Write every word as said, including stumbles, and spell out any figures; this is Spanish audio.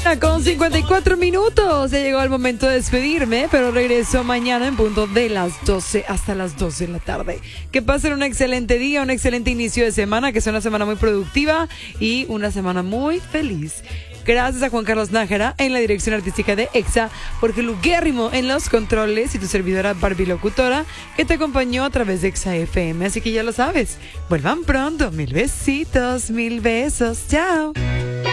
Con cincuenta y cuatro minutos. Ya llegó el momento de despedirme, pero regreso mañana en punto de las doce hasta las doce de la tarde. Que pasen un excelente día, un excelente inicio de semana, que sea una semana muy productiva y una semana muy feliz. Gracias a Juan Carlos Nájera en la dirección artística de Exa, Jorge Luguérrimo en los controles y tu servidora Barbie Locutora, que te acompañó a través de Exa F M. Así que ya lo sabes, vuelvan pronto. Mil besitos, mil besos. Chao.